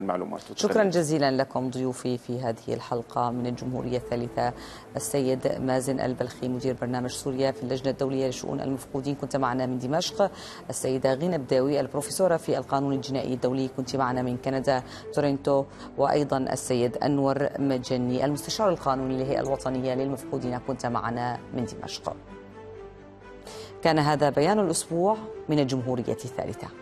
المعلومات. شكرا جزيلا لكم ضيوفي في هذه الحلقة من الجمهورية الثالثة، السيد مازن البلخي مدير برنامج سوريا في اللجنة الدولية لشؤون المفقودين كنت معنا من دمشق، السيدة غينة بداوي البروفيسورة في القانون الجنائي الدولي كنت معنا من كندا تورنتو، وأيضا السيد أنور مجني المستشار القانوني للهيئة الوطنية للمفقودين كنت معنا من دمشق. كان هذا بيان الأسبوع من الجمهورية الثالثة.